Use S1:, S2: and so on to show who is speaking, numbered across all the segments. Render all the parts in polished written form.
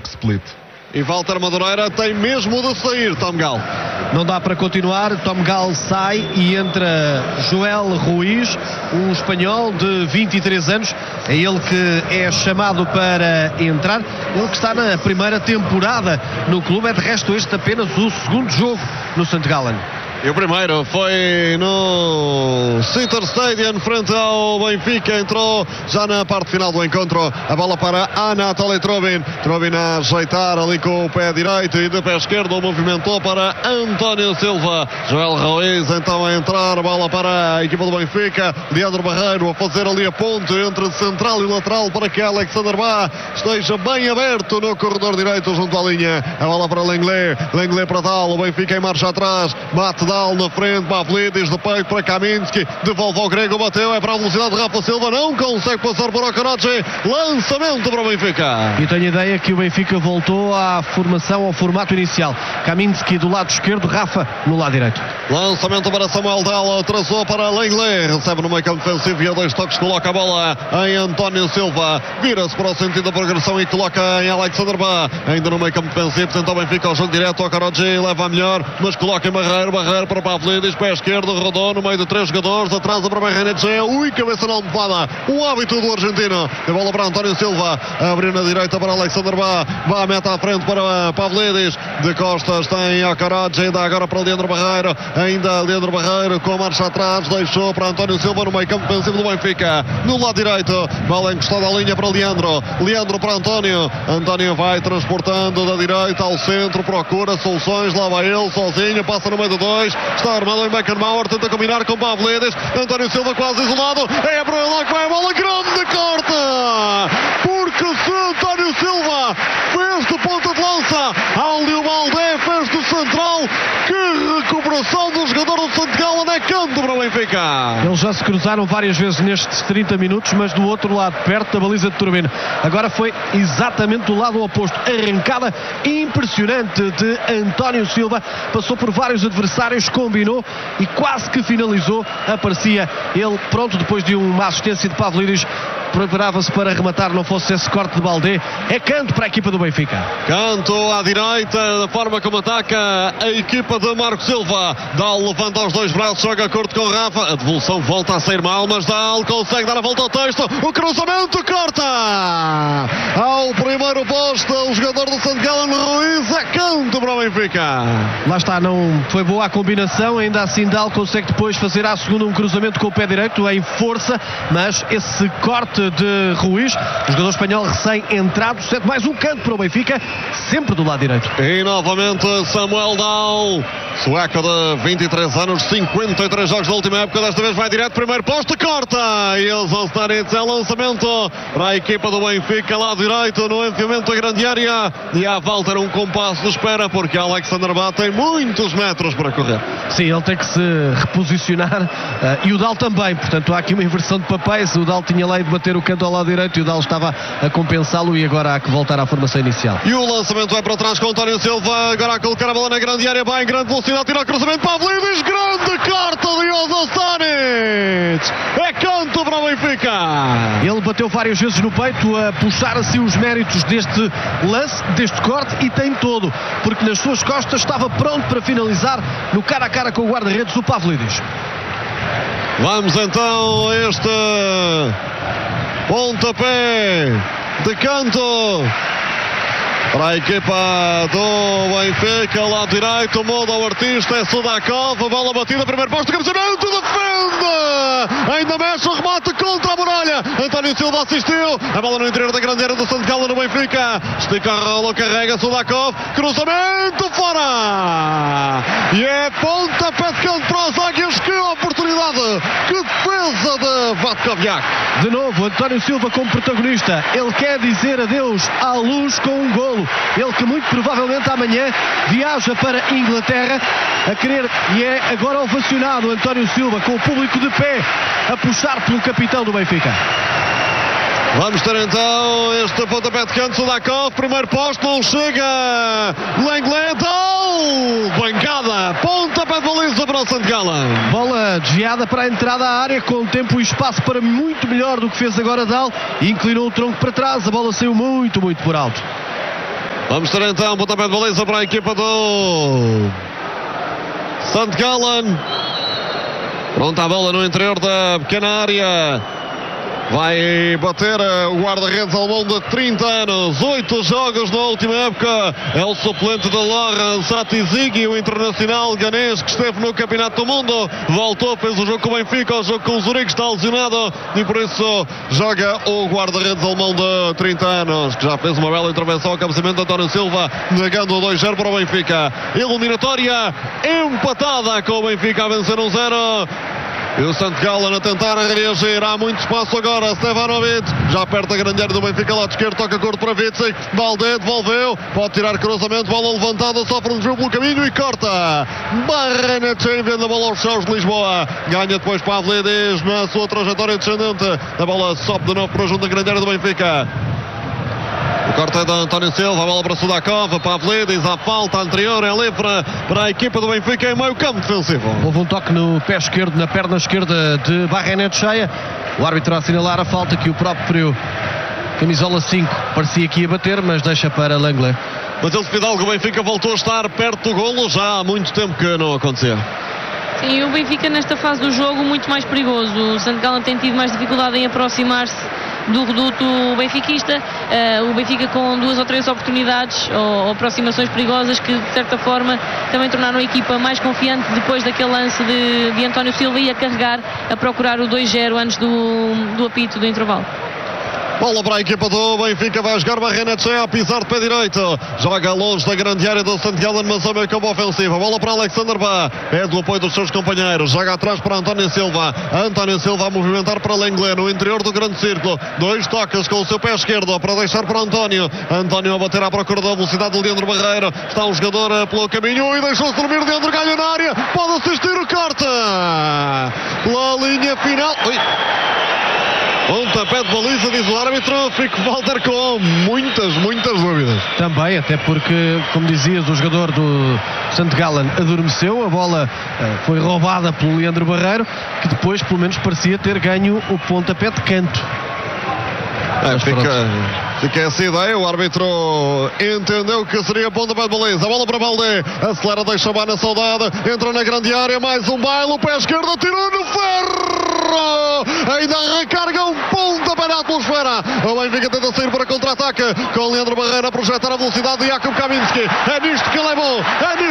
S1: split.
S2: E Walter Madureira tem mesmo de sair, Tom Gal.
S3: Não dá para continuar, Tom Gal sai e entra Joel Ruiz, um espanhol de 23 anos. É ele que é chamado para entrar. Ele que está na primeira temporada no clube. É de resto este apenas o segundo jogo no St. Gallen.
S2: E o primeiro foi no Sitter Stadium, frente ao Benfica. Entrou já na parte final do encontro. A bola para Anatoly Trubin. Trubin a ajeitar ali com o pé direito e de pé esquerdo movimentou para António Silva. Joel Ruiz então a entrar. Bola para a equipa do Benfica. Leandro Barreiro a fazer ali a ponte entre central e lateral para que Alexander Bá esteja bem aberto no corredor direito junto à linha. A bola para Lenglet. Lenglet para Dal. O Benfica em marcha atrás. Bate Dal na frente, Pavlidis de peito para Kaminski, devolve ao grego, bateu, é para a velocidade de Rafa Silva, não consegue passar por Okorochi, lançamento para o Benfica.
S3: E tenho a ideia que o Benfica voltou à formação, ao formato inicial. Kaminski do lado esquerdo, Rafa no lado direito.
S2: Lançamento para Samuel Dal, traçou para Lenglet, recebe no meio campo defensivo e a 2 toques coloca a bola em António Silva, vira-se para o sentido da progressão e coloca em Alexander Bá, ainda no meio campo defensivo, tenta o Benfica ao jogo direto, Okorochi leva a melhor, mas coloca em Barreiro para Pavlidis, pé esquerdo, rodou no meio de 3 jogadores, atrasa para Barrenetxea, cabeça na almofada, o hábito do argentino, a bola para António Silva, abriu na direita para Alexander Bá, Bá mete à frente para Pavlidis, de costas tem Okorochi, ainda agora para Leandro Barreiro, ainda Leandro Barreiro com a marcha atrás, deixou para António Silva no meio campo defensivo do Benfica, no lado direito, bola encostada à linha para Leandro para António vai transportando da direita ao centro, procura soluções, lá vai ele sozinho, passa no meio de 2, está armado em Beckenbauer, tenta combinar com Pavlidis, António Silva quase isolado, é para lá que vai a bola, grande corte, porque se António Silva fez de ponta de lança, Alio Baldé fez do central, que recuperação do jogador do St. Gallen, é canto para o Benfica.
S3: Eles já se cruzaram várias vezes nestes 30 minutos, mas do outro lado, perto da baliza de Turbine. Agora foi exatamente do lado oposto, arrancada impressionante de António Silva, passou por vários adversários, combinou e quase que finalizou. Aparecia ele pronto depois de uma assistência de Pavlidis, preparava-se para rematar, não fosse esse corte de Baldé. É canto para a equipa do Benfica.
S2: Canto à direita, da forma como ataca a equipa de Marco Silva. Dal levanta os 2 braços, joga curto com Rafa, a devolução volta a sair mal, mas Dal consegue dar a volta ao texto, o cruzamento corta ao primeiro posto, o jogador do St. Gallen, Ruiz, é canto para o Benfica.
S3: Lá está, não foi boa a combinação, ainda assim Dal consegue depois fazer à segunda um cruzamento com o pé direito em força, mas esse corte de Ruiz, o jogador espanhol recém-entrado, cede mais um canto para o Benfica, sempre do lado direito.
S2: E novamente Samuel Dal, sueco de 23 anos, 53 jogos da última época, desta vez vai direto, primeiro posto, corta, e Elson Staritz, é lançamento para a equipa do Benfica, lado direito, no enfiamento da grande área, e há Walter um compasso de espera, porque Alexander Bá tem muitos metros para correr.
S3: Sim, ele tem que se reposicionar, e o Dal também, portanto há aqui uma inversão de papéis, o Dal tinha lei de bater o canto ao lado direito e o Dal estava a compensá-lo, e agora há que voltar à formação inicial.
S2: E o lançamento é para trás com António Silva, agora a colocar a bola na grande área, vai em grande velocidade, tira o cruzamento, Pavlidis, grande corte de Elson Staritz, é canto para o Benfica.
S3: Ele bateu várias vezes no peito a puxar assim os méritos deste lance, deste corte, e tem todo, porque nas suas costas estava pronto para finalizar no cara a cara com o guarda-redes, o Pavlidis.
S2: Vamos então a este pontapé de canto para a equipa do Benfica, lado direito, muda o artista, é Sudakov, a bola batida, primeiro posto, cabeceamento, defende, ainda mexe o remate contra a muralha, António Silva assistiu, a bola no interior da grande área do St. Gallen no Benfica, estica a rola, carrega Sudakov, cruzamento fora, e é pontapé de canto para os Águias, que oportunidade, que defesa de Vatkoviak.
S3: De novo, António Silva como protagonista, ele quer dizer adeus à luz com um golo. Ele que muito provavelmente amanhã viaja para Inglaterra a querer, e é agora ovacionado António Silva com o público de pé a puxar pelo capitão do Benfica.
S2: Vamos ter então este pontapé de canto, Sudakov, primeiro posto, não chega, Lenglet, bancada, pontapé de baliza para o St. Gallen.
S3: Bola desviada para a entrada à área, com tempo e espaço para muito melhor do que fez agora Dal, e inclinou o tronco para trás, a bola saiu muito por alto.
S2: Vamos ter então pontapé de baliza para a equipa do St. Gallen. Pronta a bola no interior da pequena área. Vai bater o guarda-redes alemão de 30 anos. 8 jogos na última época. É o suplente de Laurent Satizigi, o internacional ganês que esteve no Campeonato do Mundo. Voltou, fez o jogo com o Benfica, o jogo com o Zurique, está lesionado e por isso joga o guarda-redes alemão de 30 anos, que já fez uma bela intervenção ao cabeceamento de António Silva, negando 2-0 para o Benfica. Eliminatória empatada, com o Benfica a vencer 1-0. E o St. Gallen a tentar reagir. Há muito espaço agora. Stefanovic já perto da grande área do Benfica, lado esquerdo, toca curto para Witsig. Balde devolveu, pode tirar cruzamento, bola levantada, sofre um desvio pelo caminho e corta. Barrenetxea enviando a bola aos céus de Lisboa. Ganha depois Pavlidis na sua trajetória descendente. A bola sobe de novo para junto da grande área do Benfica. O corte é de António Silva, a bola para Sudakov, Pavlidis, a falta anterior é livre para a equipa do Benfica em meio campo defensivo.
S3: Houve um toque no pé esquerdo, na perna esquerda de Barrenetxea. O árbitro a assinalar a falta que o próprio camisola 5 parecia que ia bater, mas deixa para Lenglet.
S2: Matheus Fidalgo, o Benfica voltou a estar perto do golo, já há muito tempo que não acontecia.
S1: Sim, o Benfica nesta fase do jogo muito mais perigoso. O St. Gallen tem tido mais dificuldade em aproximar-se do reduto benfiquista. O Benfica com 2 ou 3 oportunidades ou aproximações perigosas que de certa forma também tornaram a equipa mais confiante depois daquele lance de António Silva e a carregar, a procurar o 2-0 antes do apito do intervalo.
S2: Bola para a equipa do Benfica, vai jogar Barrenetxea a pisar de pé direito. Joga longe da grande área do St. Gallen, mas a meio campo ofensiva. Bola para Alexander Bá, é do apoio dos seus companheiros. Joga atrás para António Silva. António Silva a movimentar para Lenglet no interior do grande círculo. 2 toques com o seu pé esquerdo para deixar para António. António a bater à procura da velocidade de Leandro Barreiro. Está um jogador pelo caminho e deixou-se dormir. Leandro ganha na área. Pode assistir o corte pela linha final. Ui. Pontapé de baliza, diz o árbitro. Fico Walter com muitas dúvidas.
S3: Também, até porque, como dizias, o jogador do St. Gallen adormeceu. A bola foi roubada pelo Leandro Barreiro, que depois, pelo menos, parecia ter ganho o pontapé de canto.
S2: Fica essa ideia. O árbitro entendeu que seria pontapé de baliza. A bola para Balde, acelera, deixa a na saudade, entra na grande área, mais um baile, o pé esquerdo, tirou no ferro, ainda recarga um pontapé na atmosfera. O Benfica tenta sair para contra-ataque com Leandro Barreiro a projetar a velocidade de Jakub Kaminski. É nisto que ele é bom,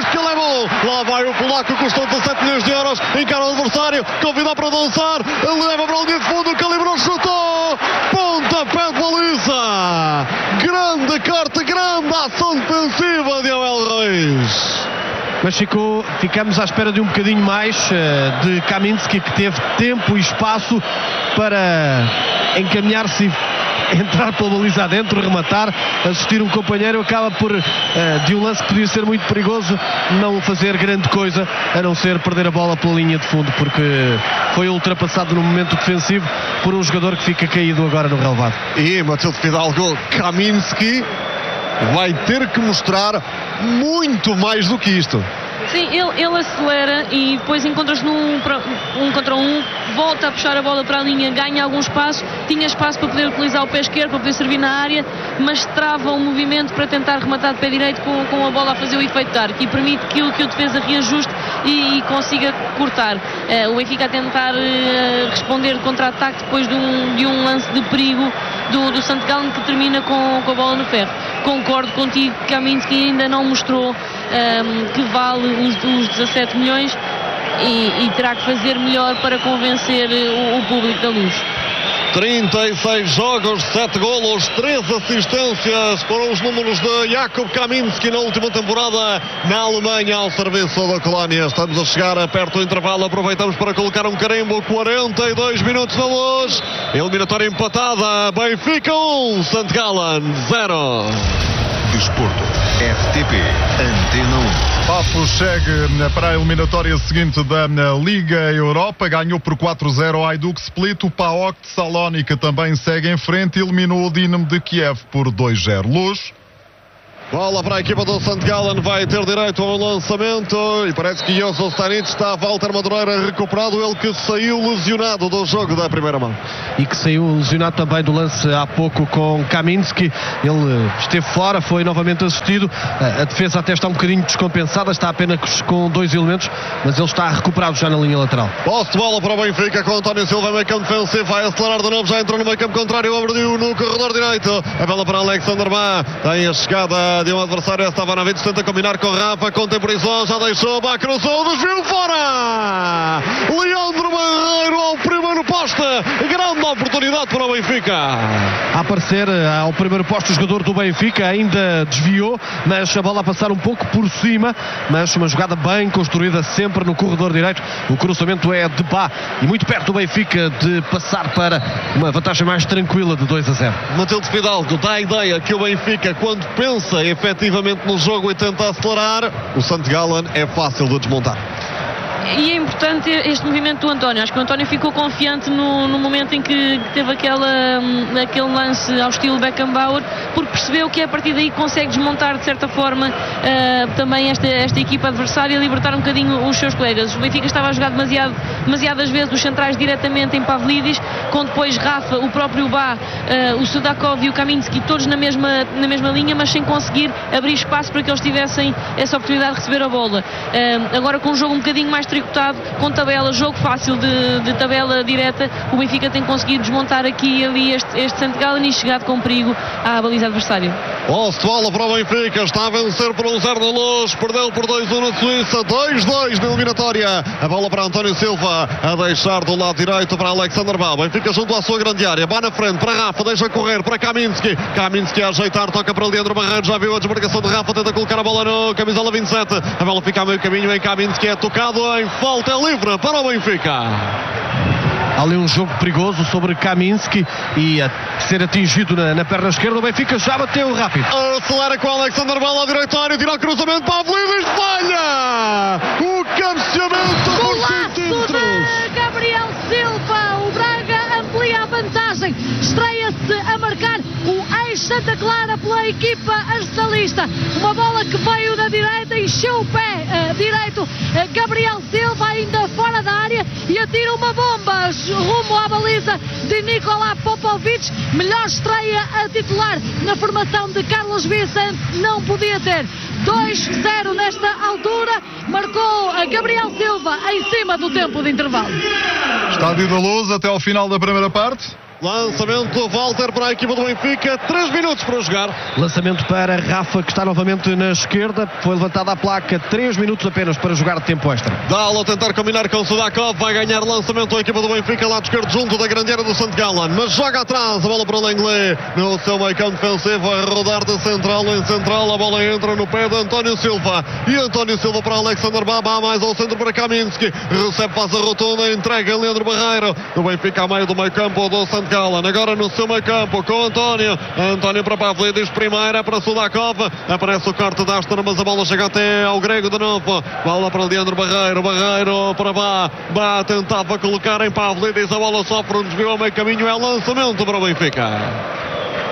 S2: lá vai o polaco, custou 17 milhões de euros, encara o adversário, convida para dançar, leva para a linha de fundo, calibrou, chutou, pontapé de baliza. Grande corte, grande ação defensiva de Abel Ruiz.
S3: Mas ficamos à espera de um bocadinho mais de Kaminski, que teve tempo e espaço para encaminhar-se e entrar pela baliza adentro, rematar, assistir um companheiro. Acaba por, de um lance que podia ser muito perigoso, não fazer grande coisa, a não ser perder a bola pela linha de fundo, porque foi ultrapassado no momento defensivo por um jogador que fica caído agora no relevado.
S2: E Matheus Fidalgo, Kaminski vai ter que mostrar muito mais do que isto.
S1: Sim, ele acelera e depois encontra-se num contra um, volta a puxar a bola para a linha, ganha algum espaço, tinha espaço para poder utilizar o pé esquerdo, para poder servir na área, mas trava o movimento para tentar rematar de pé direito com a bola a fazer o efeito de arco e permite que o defesa reajuste e consiga cortar. O Benfica a tentar responder de contra-ataque depois de um lance de perigo do St. Gallen, que termina com a bola no ferro. Concordo contigo que Kaminski ainda não mostrou que vale os 17 milhões e terá que fazer melhor para convencer o público da Luz.
S2: 36 jogos, 7 golos, 3 assistências, foram os números de Jakub Kaminski na última temporada na Alemanha ao serviço da Colónia. Estamos a chegar perto do intervalo, aproveitamos para colocar um carimbo. 42 minutos na Luz, eliminatória empatada, Benfica 1, St. Gallen 0.
S4: Desporto, RTP, Antena 1.
S5: Paços segue para a eliminatória seguinte da Liga Europa. Ganhou por 4-0 ao Hajduk Split. O PAOK de Salónica também segue em frente e eliminou o Dinamo de Kiev por 2-0. Luz.
S2: Bola para a equipa do St. Gallen, vai ter direito ao lançamento e parece que Jozo Stanic está a Walter Madureira recuperado, ele que saiu lesionado do jogo da primeira mão.
S3: E que saiu lesionado também do lance há pouco com Kaminski, ele esteve fora, foi novamente assistido, a defesa até está um bocadinho descompensada, está apenas com 2 elementos, mas ele está recuperado já na linha lateral.
S2: Posse de bola para o Benfica com António Silva, meio campo defensivo, vai acelerar de novo, já entrou no meio campo contrário, abriu no corredor direito, a bola para Alexander Bá, tem a chegada de um adversário, Stavanovic tenta combinar com Rafa, contemporizou, já deixou, Bá cruzou, desviou fora! Leandro Barreiro ao primeiro poste, grande oportunidade para o Benfica.
S3: A aparecer ao primeiro posto o jogador do Benfica, ainda desviou, mas a bola a passar um pouco por cima, mas uma jogada bem construída sempre no corredor direito, o cruzamento é de Bá e muito perto do Benfica de passar para uma vantagem mais tranquila de 2-0.
S2: Matheus Fidalgo dá a ideia que o Benfica, quando pensa efetivamente no jogo e tenta acelerar, o St. Gallen é fácil de desmontar.
S1: E é importante este movimento do António. Acho que o António ficou confiante no momento em que teve aquele lance ao estilo Beckenbauer, porque percebeu que a partir daí consegue desmontar de certa forma também esta equipa adversária e libertar um bocadinho os seus colegas. O Benfica estava a jogar demasiadas vezes os centrais diretamente em Pavlidis, com depois Rafa, o próprio Bá, o Sudakov e o Kaminski todos na mesma linha, mas sem conseguir abrir espaço para que eles tivessem essa oportunidade de receber a bola. Agora com um jogo um bocadinho mais tricotado, com tabela, jogo fácil de tabela direta, o Benfica tem conseguido desmontar aqui e ali este St. Gallen e chegado com perigo à baliza adversária.
S2: Posse de bola para o Benfica, está a vencer por 1-0 na Luz, perdeu por 2-1 na Suíça, 2-2 na eliminatória. A bola para António Silva, a deixar do lado direito para Alexander Bá. Benfica junto à sua grande área, Bá na frente para Rafa, deixa correr para Kaminski. Kaminski a ajeitar, toca para Leandro Barreiro, já viu a desmarcação de Rafa, tenta colocar a bola no camisola 27. A bola fica a meio caminho em Kaminski, é tocado em falta livre para o Benfica.
S3: Ali um jogo perigoso sobre Kaminski e a ser atingido na perna esquerda. O Benfica já bateu rápido.
S2: Acelera com o Alexander Bá, direito à área, tira o cruzamento para Pavlidis, falha! O cabeceamento por centímetros.
S6: Gabriel Silva, o Braga amplia a vantagem, estreia-se a marcar o ex-Santa Clara pela equipa arsenalista. Uma bola que veio da direita, encheu o pé direito, Gabriel Silva ainda fora da área e atira uma bomba rumo à baliza de Nikola Popovic. Melhor estreia a titular na formação de Carlos Vicente não podia ter. 2-0 nesta altura, marcou a Gabriel Silva em cima do tempo de intervalo.
S5: Estádio da Luz até ao final da primeira parte.
S2: Lançamento Walter para a equipa do Benfica, 3 minutos para jogar.
S3: Lançamento para Rafa, que está novamente na esquerda. Foi levantada a placa, 3 minutos apenas para jogar de tempo extra.
S2: Dá-lo a tentar combinar com Sudakov, vai ganhar lançamento a equipa do Benfica, lado esquerdo junto da grande área do St. Gallen, mas joga atrás, a bola para o Lenglet, no seu meio campo defensivo, a rodar de central em central, a bola entra no pé de António Silva, e António Silva para Alexander Bá, mais ao centro para Kaminski, recebe, faz a rotunda, entrega Leandro Barreiro, o Benfica a meio do meio campo do St. Gallen, agora no seu meio campo com António para Pavlidis, primeira para Sudakov, aparece o corte da Aston, mas a bola chega até ao grego de novo, bola para Leandro Barreiro para Bá tentava colocar em Pavlidis, a bola sofre um desvio ao meio caminho, é lançamento para o Benfica.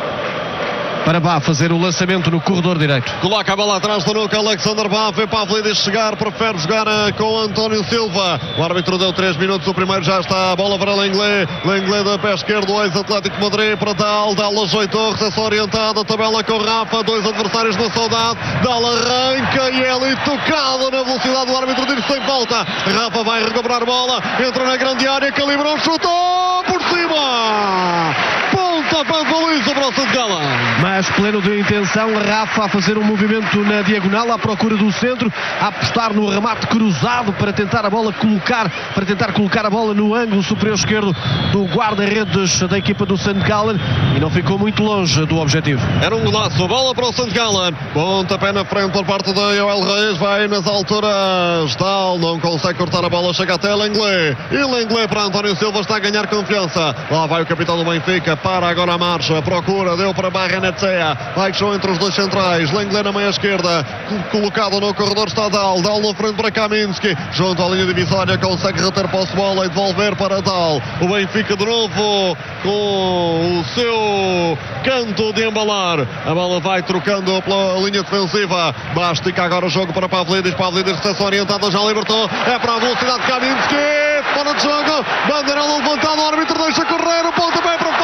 S3: Para Bá fazer o lançamento no corredor direito.
S2: Coloca a bola atrás do nuca, Alexander Bá, vê Pavlidis chegar, prefere jogar com António Silva. O árbitro deu 3 minutos, o primeiro já está, a bola para Lenglet da pé esquerdo, o ex-Atlético Madrid para Dal ajeitou, recepção orientada, tabela com Rafa, 2 adversários na saudade, Dal arranca e é ali tocado na velocidade, do árbitro diz sem falta. Rafa vai recuperar a bola, entra na grande área, calibrou, chutou por cima! Ponta para a baliza para o St. Gallen.
S3: Mas pleno de intenção, Rafa a fazer um movimento na diagonal à procura do centro, a apostar no remate cruzado para tentar colocar a bola no ângulo superior esquerdo do guarda-redes da equipa do St. Gallen e não ficou muito longe do objetivo.
S2: Era um golaço, bola para o St. Gallen, pontapé na frente por parte de Joel Reis, vai nas alturas, Dal não consegue cortar a bola, chega até Lenglet, e Lenglet para António Silva, está a ganhar confiança, lá vai o capitão do Benfica, para agora agora a marcha, procura, deu para Barrenetxea, baixou entre os dois centrais, Lenglet na meia esquerda, colocado no corredor está Dal na frente para Kaminski, junto à linha divisória, consegue reter posse de bola e devolver para Dal. O Benfica de novo com o seu canto de embalar, a bola vai trocando pela linha defensiva, Bastica agora o jogo para Pavlidis, recepção orientada, já libertou, é para a velocidade de Kaminski, fora de jogo, bandeira levantada, o árbitro deixa correr, o pontapé para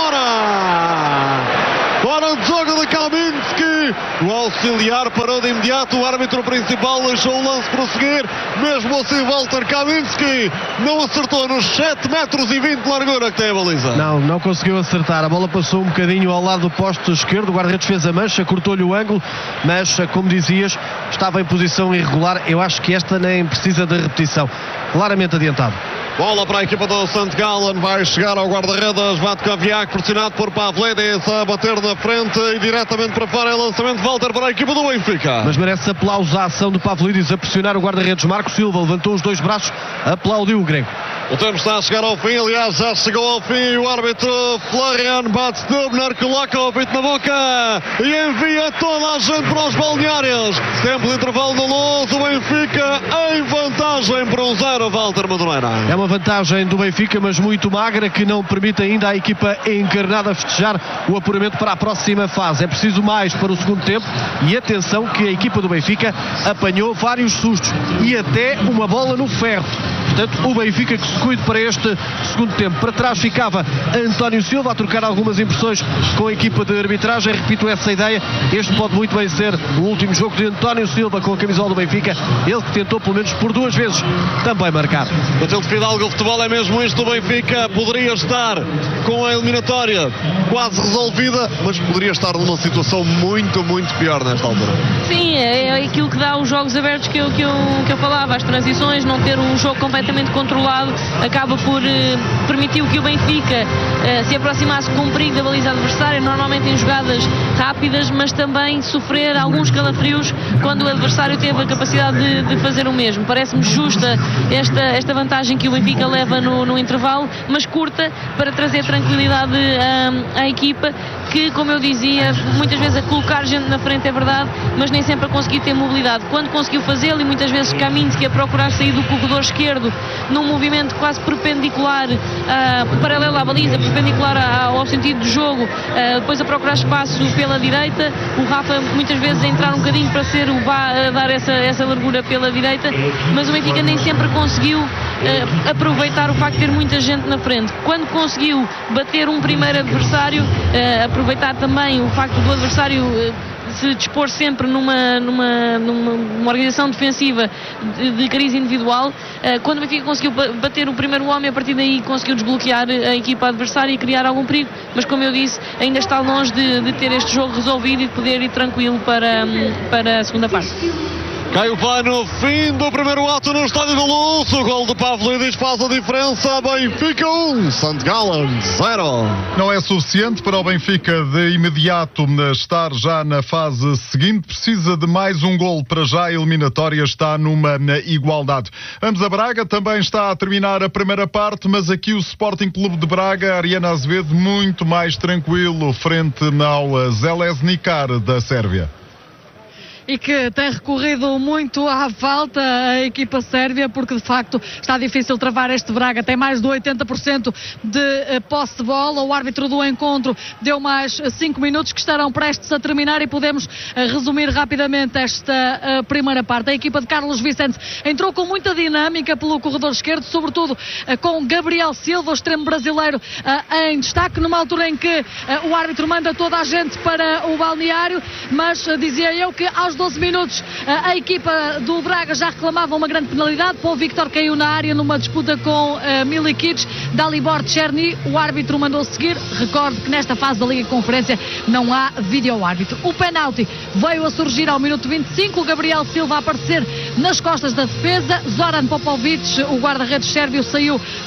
S2: fora. Fora de jogo de Kaminski, o auxiliar parou de imediato, o árbitro principal deixou o lance prosseguir, mesmo assim Walter Kaminski não acertou nos 7,20 metros de largura que tem a baliza.
S3: Não conseguiu acertar, a bola passou um bocadinho ao lado do poste esquerdo, o guarda-redes fez a mancha, cortou-lhe o ângulo, mas como dizias, estava em posição irregular, eu acho que esta nem precisa de repetição, claramente adiantado.
S2: Bola para a equipa do St. Gallen, vai chegar ao guarda-redes, Vatkoviak, pressionado por Pavlidis, a bater na frente e diretamente para fora, é lançamento de Walter para a equipa do Benfica.
S3: Mas merece aplauso a ação do Pavlidis a pressionar o guarda-redes. Marco Silva levantou os dois braços, aplaudiu o grego.
S2: O tempo está a chegar ao fim, aliás, já chegou ao fim. O árbitro Florian Batstubner coloca o apito na boca e envia toda a gente para os balneários. Tempo de intervalo no Luz, o Benfica em vantagem por 1-0, Walter Madureira.
S3: É uma vantagem do Benfica, mas muito magra, que não permite ainda à equipa encarnada festejar o apuramento para a próxima fase. É preciso mais para o segundo tempo e atenção que a equipa do Benfica apanhou vários sustos e até uma bola no ferro. Portanto, o Benfica que se cuide para este segundo tempo. Para trás ficava António Silva a trocar algumas impressões com a equipa de arbitragem. Repito essa ideia. Este pode muito bem ser o último jogo de António Silva com a camisola do Benfica. Ele que tentou pelo menos por 2 vezes também marcar.
S2: Matilde Fidalgo, o futebol é mesmo isto. O Benfica poderia estar com a eliminatória quase resolvida, mas poderia estar numa situação muito, muito pior nesta altura.
S1: Sim, é aquilo que dá os jogos abertos que eu falava, as transições, não ter um jogo completamente controlado, acaba por permitir que o Benfica se aproximasse com o perigo da baliza adversária, normalmente em jogadas rápidas, mas também sofrer alguns calafrios quando o adversário teve a capacidade de fazer o mesmo. Parece-me justa esta vantagem que o Benfica leva no intervalo, mas curta, para trazer tranquilidade à equipa, que, como eu dizia, muitas vezes a colocar gente na frente é verdade, mas nem sempre a conseguir ter mobilidade. Quando conseguiu fazê-lo, e muitas vezes Kaminski a procurar sair do corredor esquerdo num movimento quase perpendicular, paralelo à baliza, perpendicular ao sentido do jogo, depois a procurar espaço pela direita, o Rafa muitas vezes a entrar um bocadinho para ser o Vá a dar essa largura pela direita, mas o Benfica nem sempre conseguiu aproveitar o facto de ter muita gente na frente. Quando conseguiu bater um primeiro adversário, aproveitar também o facto do adversário se dispor sempre numa organização defensiva de cariz individual, quando o Benfica conseguiu bater o primeiro homem, a partir daí conseguiu desbloquear a equipa adversária e criar algum perigo, mas como eu disse, ainda está longe de ter este jogo resolvido e de poder ir tranquilo para a segunda parte.
S2: Cai o pano, fim do primeiro ato no Estádio da Luz. O gol de Pavlidis faz a diferença. Benfica 1, St. Gallen 0.
S5: Não é suficiente para o Benfica de imediato estar já na fase seguinte. Precisa de mais um gol. Para já a eliminatória está numa igualdade. Vamos a Braga, também está a terminar a primeira parte, mas aqui o Sporting Clube de Braga, Ariana Azevedo, muito mais tranquilo frente ao Željezničar da Sérvia.
S6: E que tem recorrido muito à falta a equipa sérvia, porque de facto está difícil travar este Braga. Tem mais de 80% de posse de bola. O árbitro do encontro deu mais 5 minutos que estarão prestes a terminar e podemos resumir rapidamente esta primeira parte. A equipa de Carlos Vicente entrou com muita dinâmica pelo corredor esquerdo, sobretudo com Gabriel Silva, o extremo brasileiro, em destaque, numa altura em que o árbitro manda toda a gente para o balneário, mas dizia eu que aos 12 minutos a equipa do Braga já reclamava uma grande penalidade. Paul Victor caiu na área numa disputa com Milikic, Dalibor Cherny, o árbitro mandou seguir. Recordo que nesta fase da Liga de Conferência não há vídeo-árbitro. O penalti veio a surgir ao minuto 25, o Gabriel Silva a aparecer nas costas da defesa, Zoran Popovic, o guarda-redes sérvio, saiu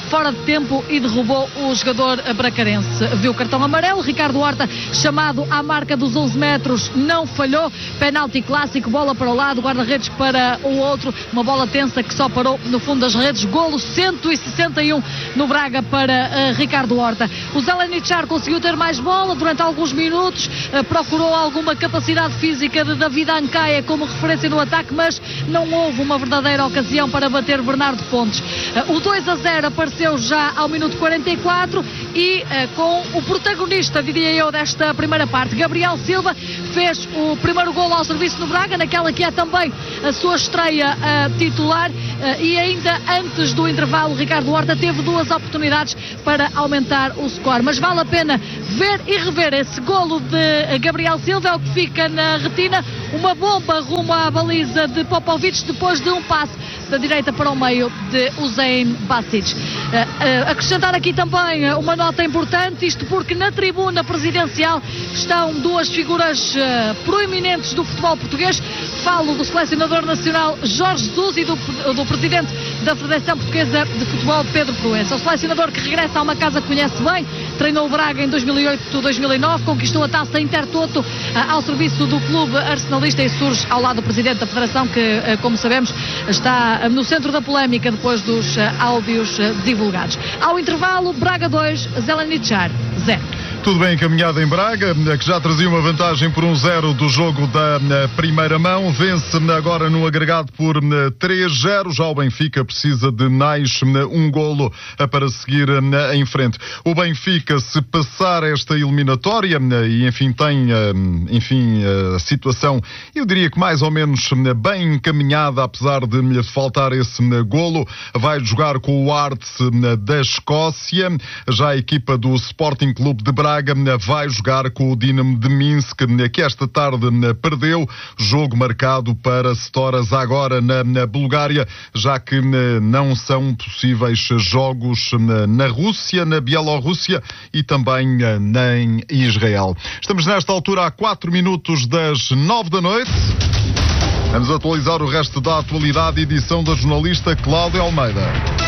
S6: fora de tempo e derrubou o jogador bracarense. Viu o cartão amarelo, Ricardo Horta, chamado à marca dos 11 metros, não falhou. Penalti clássico, bola para o lado, guarda-redes para o outro, uma bola tensa que só parou no fundo das redes. Golo 161 no Braga para Ricardo Horta. O Zelenichar conseguiu ter mais bola durante alguns minutos, procurou alguma capacidade física de David Ancaia como referência no ataque, mas não houve uma verdadeira ocasião para bater Bernardo Fontes. O 2-0 apareceu já ao minuto 44 e com o protagonista, diria eu, desta primeira parte, Gabriel Silva, fez o primeiro golo ao serviço no Braga, naquela que é também a sua estreia titular, e ainda antes do intervalo Ricardo Horta teve duas oportunidades para aumentar o score, mas vale a pena ver e rever esse golo de Gabriel Silva. É o que fica na retina, uma bomba rumo à baliza de Popovic depois de um passe da direita para o meio de Usain Basic. Acrescentar aqui também uma nota importante, isto porque na tribuna presidencial estão duas figuras proeminentes do futebol português. Falo do selecionador nacional Jorge Jesus e do presidente da Federação Portuguesa de Futebol, Pedro Proença. O selecionador que regressa a uma casa que conhece bem, treinou o Braga em 2008-2009, conquistou a taça Intertoto ao serviço do clube arsenalista e surge ao lado do presidente da Federação, que, como sabemos, está no centro da polémica depois dos áudios divulgados. Ao intervalo, Braga 2, Zelenichar 0.
S5: Tudo bem encaminhado em Braga, que já trazia uma vantagem por 1-0 do jogo da primeira mão. Vence agora no agregado por 3-0. Já o Benfica precisa de mais um golo para seguir em frente. O Benfica, se passar esta eliminatória e enfim tem a situação, eu diria que mais ou menos bem encaminhada, apesar de faltar esse golo, vai jogar com o Hearts da Escócia. Já a equipa do Sporting Clube de Braga vai jogar com o Dinamo de Minsk, que esta tarde perdeu, jogo marcado para Stora Zagora na Bulgária, já que não são possíveis jogos na Rússia, na Bielorrússia e também em Israel. Estamos nesta altura a 4 minutos das 9 da noite. Vamos atualizar o resto da atualidade, edição da jornalista Cláudia Almeida.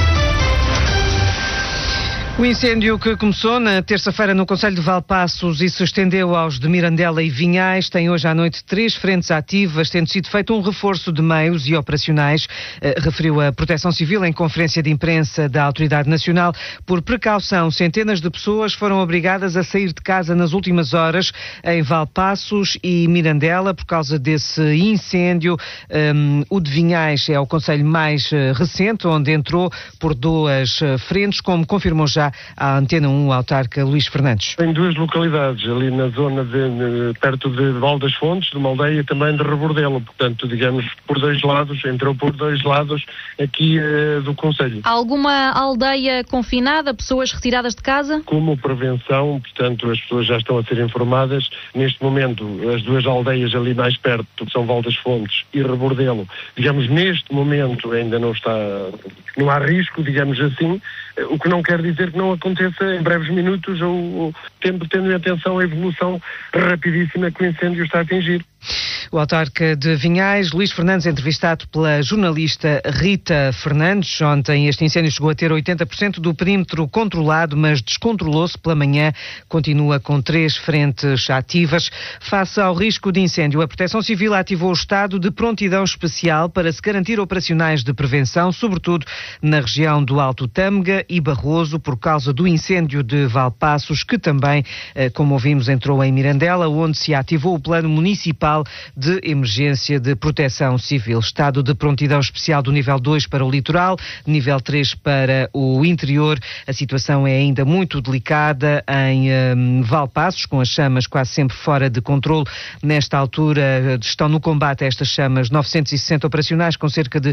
S7: O incêndio que começou na terça-feira no concelho de Valpaços e se estendeu aos de Mirandela e Vinhais tem hoje à noite 3 frentes ativas, tendo sido feito um reforço de meios e operacionais, referiu a Proteção Civil em conferência de imprensa da Autoridade Nacional. Por precaução, centenas de pessoas foram obrigadas a sair de casa nas últimas horas em Valpaços e Mirandela por causa desse incêndio. O de Vinhais é o concelho mais recente, onde entrou por 2 frentes, como confirmou já à Antena 1 o autarca Luís Fernandes.
S8: Tem 2 localidades, ali na zona perto de Val das Fontes, de uma aldeia também de Rebordelo, portanto, digamos, por 2 lados, entrou por 2 lados aqui do concelho.
S9: Alguma aldeia confinada, pessoas retiradas de casa?
S8: Como prevenção, portanto, as pessoas já estão a ser informadas. Neste momento, as 2 aldeias ali mais perto, que são Val das Fontes e Rebordelo, digamos, neste momento ainda não há risco, digamos assim, o que não quer dizer que não aconteça em breves minutos ou tendo em atenção a evolução rapidíssima que o incêndio está a atingir.
S7: O autarca de Vinhais, Luís Fernandes, entrevistado pela jornalista Rita Fernandes. Ontem este incêndio chegou a ter 80% do perímetro controlado, mas descontrolou-se pela manhã. Continua com 3 frentes ativas. Face ao risco de incêndio, a Proteção Civil ativou o estado de prontidão especial para se garantir operacionais de prevenção, sobretudo na região do Alto Tâmega e Barroso, por causa do incêndio de Valpaços, que também, como ouvimos, entrou em Mirandela, onde se ativou o Plano Municipal de Emergência de Proteção Civil. Estado de prontidão especial do nível 2 para o litoral, nível 3 para o interior. A situação é ainda muito delicada em Valpaços, com as chamas quase sempre fora de controle. Nesta altura estão no combate a estas chamas 960 operacionais, com cerca de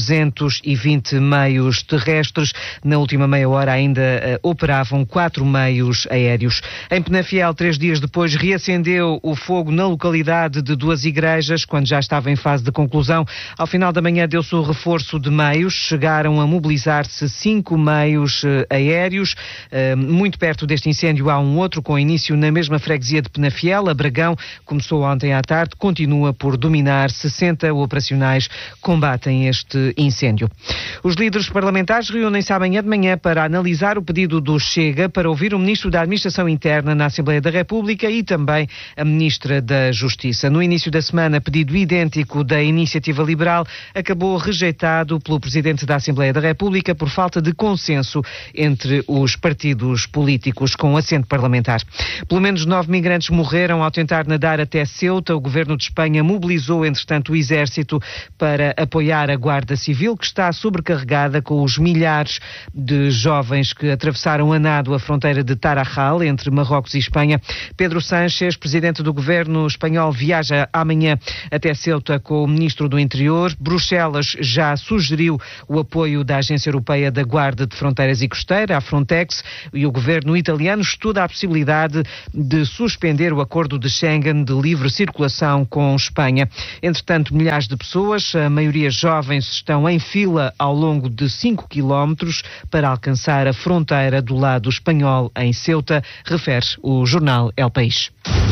S7: 320 meios terrestres. Na última meia hora ainda operavam 4 meios aéreos. Em Penafiel, 3 dias depois, reacendeu o fogo na localidade de Duas igrejas, quando já estava em fase de conclusão. Ao final da manhã deu-se o reforço de meios, chegaram a mobilizar-se 5 meios aéreos. Muito perto deste incêndio há um outro com início na mesma freguesia de Penafiel. Bragão começou ontem à tarde, continua por dominar. 60 operacionais combatem este incêndio. Os líderes parlamentares reúnem-se amanhã de manhã para analisar o pedido do Chega para ouvir o Ministro da Administração Interna na Assembleia da República e também a Ministra da Justiça. No início da semana, pedido idêntico da Iniciativa Liberal acabou rejeitado pelo Presidente da Assembleia da República por falta de consenso entre os partidos políticos com assento parlamentar. Pelo menos 9 migrantes morreram ao tentar nadar até Ceuta. O Governo de Espanha mobilizou, entretanto, o Exército para apoiar a Guarda Civil, que está sobrecarregada com os milhares de jovens que atravessaram a nado a fronteira de Tarajal, entre Marrocos e Espanha. Pedro Sánchez, Presidente do Governo espanhol, viaja amanhã até Ceuta com o Ministro do Interior. Bruxelas já sugeriu o apoio da Agência Europeia da Guarda de Fronteiras e Costeira, a Frontex, e o Governo italiano estuda a possibilidade de suspender o acordo de Schengen de livre circulação com Espanha. Entretanto, milhares de pessoas, a maioria jovens, estão em fila ao longo de 5 quilómetros para alcançar a fronteira do lado espanhol em Ceuta, refere o jornal El País.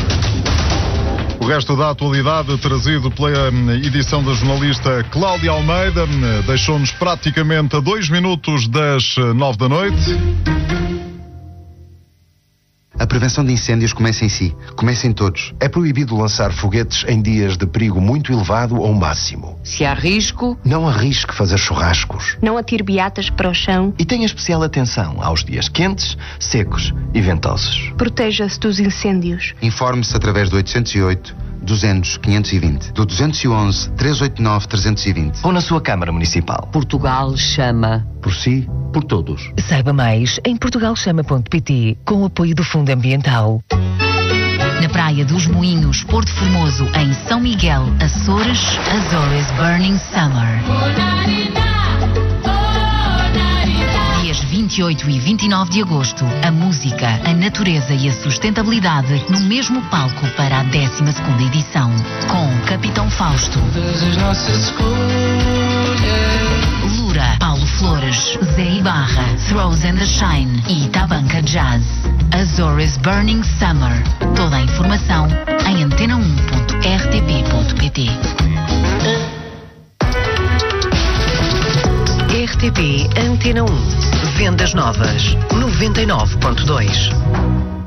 S5: O resto da atualidade trazido pela edição da jornalista Cláudia Almeida deixou-nos praticamente a 2 minutos das 9 da noite.
S10: A prevenção de incêndios começa em si, começa em todos. É proibido lançar foguetes em dias de perigo muito elevado ou máximo.
S11: Se há risco,
S10: não arrisque fazer churrascos.
S11: Não atire beatas para o chão.
S10: E tenha especial atenção aos dias quentes, secos e ventosos.
S11: Proteja-se dos incêndios.
S10: Informe-se através do 808 200 520, do 211 389 320 ou na sua Câmara Municipal.
S12: Portugal chama.
S10: Por si, por todos.
S12: Saiba mais em portugalchama.pt, com o apoio do Fundo Ambiental.
S13: Na Praia dos Moinhos, Porto Formoso, em São Miguel, Açores, Azores Burning Summer. Dias 28 e 29 de agosto, a música, a natureza e a sustentabilidade no mesmo palco para a 12ª edição, com Capitão Fausto, Lura, Paulo Flores, Zé Ibarra, Throws and the Shine e Tabanca Jazz. Azores Burning Summer. Toda a informação em antena1.rtp.pt.
S12: RTP Antena 1. Vendas novas 99.2.